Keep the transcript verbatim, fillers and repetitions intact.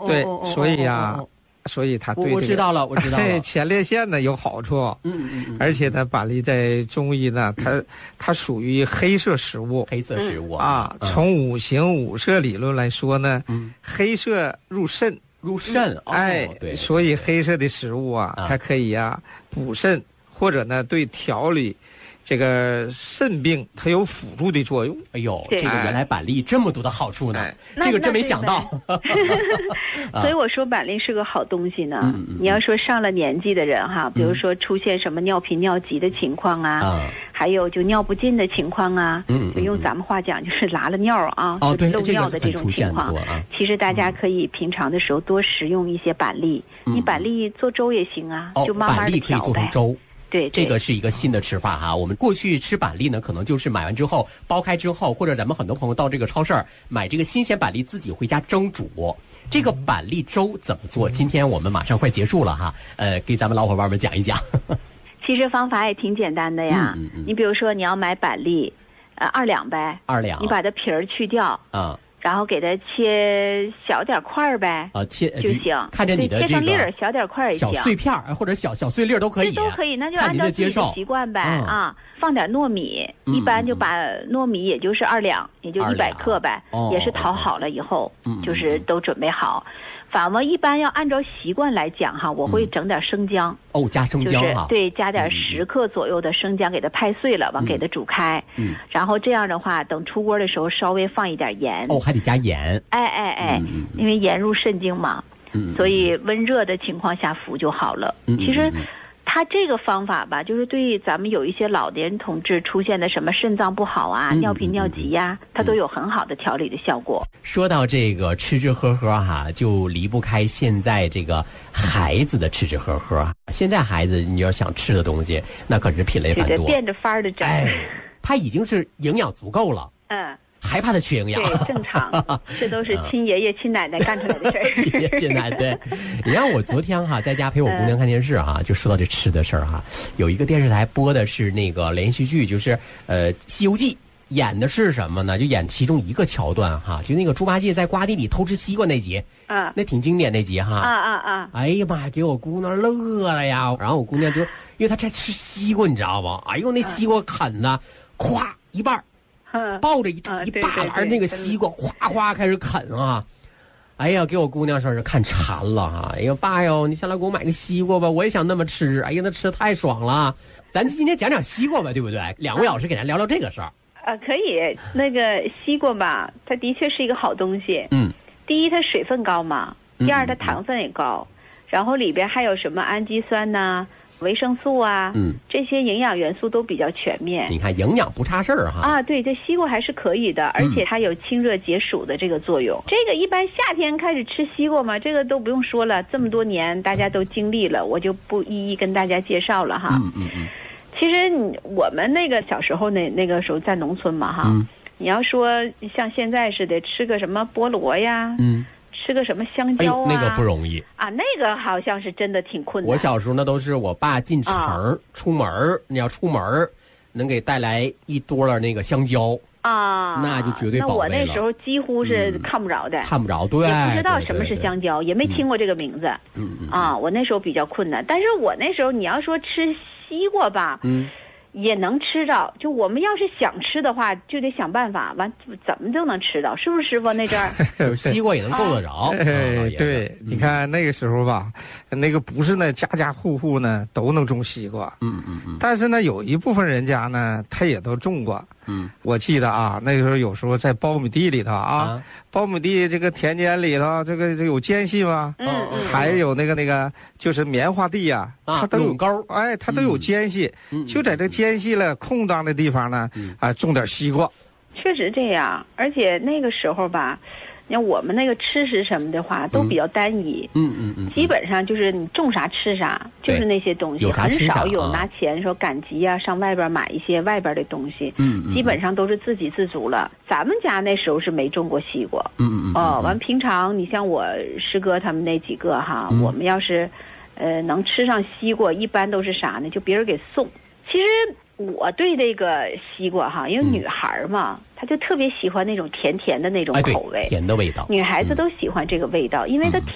对，所以呀。所以它对、这个、 我知道了，我知道了。 前列腺呢有好处， 嗯嗯嗯， 而且呢，板栗在中医呢，它它属于黑色食物， 黑色食物啊。 嗯、 从五行五色理论来说呢，嗯，黑色入肾， 入肾， 嗯、哎， 哦、对， 所以黑色的食物啊，它可以呀、啊、补肾，或者呢对调理这个肾病它有辅助的作用。 哎呦，这个原来板栗这么多的好处呢， 哎、 这个真没想到。 所以我说板栗是个好东西呢。嗯嗯、你要说上了年纪的人哈，比如说出现什么尿频尿急的情况啊，嗯、还有就尿不尽的情况啊，嗯、就用咱们话讲就是拉了尿啊， 哦、 就漏尿的这种情况。 这个啊、 其实大家可以平常的时候多食用一些板栗，嗯、你板栗做粥也行啊， 哦、 就慢慢的调呗。对， 这个是一个新的吃法哈。我们过去吃板栗呢，可能就是买完之后剥开之后，或者咱们很多朋友到这个超市买这个新鲜板栗自己回家蒸煮。这个板栗粥怎么做？今天我们马上快结束了哈，呃，给咱们老伙伴们讲一讲。 其实方法也挺简单的呀。嗯嗯嗯，你比如说你要买板栗，呃，二两呗， 二两， 你把它皮儿去掉， 啊。 然后给它切小点块呗， 啊，切就行。 看着你的这个切成粒儿，小点块也行。 小碎片或者小小碎粒都可以， 都可以，那就按照自己的习惯呗啊。放点糯米， 嗯、 一般就把糯米也就是二两，也就一百克呗， 哦、 也是淘好了以后， 嗯、 就是都准备好。反正一般要按照习惯来讲哈，我会整点生姜。 嗯、哦，加生姜哈、 就是。对，加点十克左右的生姜，给它拍碎了，完给它煮开。 嗯。 然后这样的话，等出锅的时候稍微放一点盐。 哦，还得加盐。 哎哎哎， 嗯、 因为盐入肾经嘛。 嗯。 所以温热的情况下服就好了。 嗯。 其实。他这个方法吧，就是对咱们有一些老年同志出现的什么肾脏不好啊、 嗯、 尿频尿急呀、啊，它都有很好的调理的效果。 说到这个吃吃喝喝哈，就离不开现在这个孩子的吃吃喝喝。现在孩子你要想吃的东西，那可是品类繁多， 变着法儿的整。 哎，他已经是营养足够了。 嗯。 还怕他缺营养？ 对，正常，这都是亲爷爷亲奶奶干出来的事儿。 亲爷爷亲奶奶，对。你看我昨天哈在家陪我姑娘看电视哈，就说到这吃的事儿哈。有一个电视台播的是那个连续剧，就是呃《西游记》，演的是什么呢？就演其中一个桥段哈，就那个猪八戒在瓜地里偷吃西瓜那集。 啊， 那挺经典那集哈。 啊啊啊！ 哎呀妈呀，给我姑娘乐了呀！然后我姑娘就，因为她在吃西瓜，你知道吗？哎呦，那西瓜啃的，咵一半。抱着一、 啊、 一大篮那个西瓜，哗哗开始啃啊！哎呀，给我姑娘说是看馋了哈！哎呀，爸哟，你下来给我买个西瓜吧，我也想那么吃。哎呀，那吃太爽了！咱今天讲讲西瓜吧，对不对？两位老师给咱聊聊这个事儿。 啊，可以。那个西瓜吧，它的确是一个好东西。 嗯。 第一，它水分高嘛；第二，它糖分也高。嗯、然后里边还有什么氨基酸呐、维生素啊， 嗯， 这些营养元素都比较全面。 你看营养不差事儿哈。 啊，对，这西瓜还是可以的，而且它有清热解暑的这个作用。嗯、这个一般夏天开始吃西瓜嘛，这个都不用说了，这么多年大家都经历了，我就不一一跟大家介绍了哈。 嗯嗯嗯。 其实我们那个小时候那那个时候在农村嘛哈， 嗯、 你要说像现在似的吃个什么菠萝呀， 嗯。 吃个什么香蕉啊、 哎？那个不容易啊，那个好像是真的挺困难。 我小时候那都是我爸进城、啊、出门，你要出门能给带来一多了那个香蕉啊， 那就绝对宝贝了。 那我那时候几乎是看不着的， 嗯、看不着，对， 也不知道什么是香蕉，也没听过这个名字。 嗯嗯啊，我那时候比较困难，但是我那时候你要说吃西瓜吧， 嗯。 也能吃着，就我们要是想吃的话，就得想办法，完怎么都能吃到，是不是师傅那阵儿？ 西瓜也能够得着。 啊、哎，对，嗯、你看那个时候吧，那个不是呢，家家户户呢都能种西瓜， 嗯嗯嗯。 但是呢，有一部分人家呢，他也都种过。 嗯， 我记得啊，那个时候有时候在苞米地里头啊， 啊苞米地这个田间里头，这个有间隙吗？ 嗯嗯。 还有那个那个就是棉花地呀、 啊， 它都有沟， 哎，它都有间隙， 嗯、 就在这间隙了空档的地方呢， 嗯、 啊，种点西瓜。 确实这样，而且那个时候吧。你看我们那个吃食什么的话都比较单一， 嗯嗯嗯， 基本上就是你种啥吃啥，就是那些东西，很少有拿钱说赶集啊上外边买一些外边的东西， 嗯嗯， 基本上都是自给自足了。咱们家那时候是没种过西瓜， 嗯嗯嗯， 哦，完平常你像我师哥他们那几个哈， 嗯、 我们要是呃能吃上西瓜，一般都是啥呢？就别人给送。其实我对这个西瓜哈，因为女孩嘛。嗯他就特别喜欢那种甜甜的那种口味， 哎、甜的味道， 女孩子都喜欢这个味道，嗯、因为它甜。